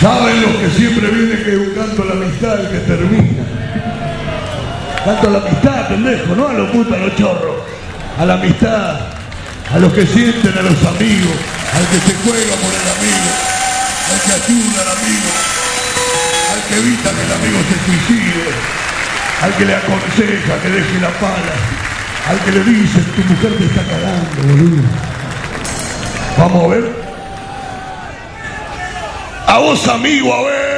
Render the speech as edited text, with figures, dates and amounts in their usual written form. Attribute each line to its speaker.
Speaker 1: ¿Saben los que siempre vienen que un canto a la amistad el que termina? Canto a la amistad, pendejo, no a los putos, a los chorros. A la amistad, a los que sienten a los amigos, al que se juega por el amigo, al que ayuda al amigo, al que evita que el amigo se suicide, al que le aconseja que deje la pala, al que le dice, tu mujer te está cagando, boludo. Vamos a ver. A vos, amigo, a ver.